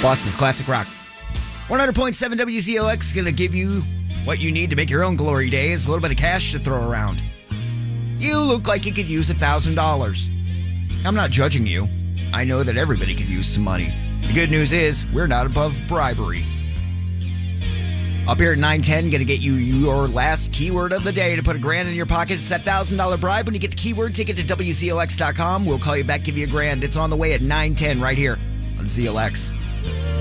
Boston's classic rock. 100.7 WZOX is going to give you what you need to make your own glory days. A little bit of cash to throw around. You look like you could use $1,000. I'm not judging you. I know that everybody could use some money. The good news is we're not above bribery. Up here at 910, going to get you your last keyword of the day to put $1,000 in your pocket. It's that $1,000 bribe. When you get the keyword, take it to WZOX.com. We'll call you back, give you $1,000. It's on the way at 910 right here on ZLX.